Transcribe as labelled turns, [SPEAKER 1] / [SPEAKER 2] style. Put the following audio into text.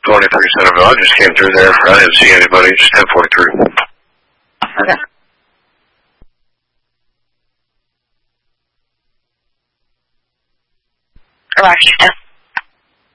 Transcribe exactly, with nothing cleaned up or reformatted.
[SPEAKER 1] twenty-three Centerville. I just came through there. I didn't see anybody. Just ten forty-three.
[SPEAKER 2] Okay. Rochester.